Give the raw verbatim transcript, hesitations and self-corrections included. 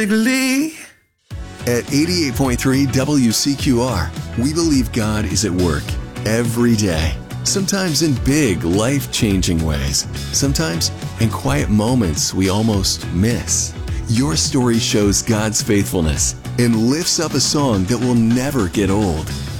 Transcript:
Lee. At eighty-eight point three W C Q R, we believe God is at work every day. Sometimes in big, life-changing ways. Sometimes in quiet moments we almost miss. Your story shows God's faithfulness and lifts up a song that will never get old.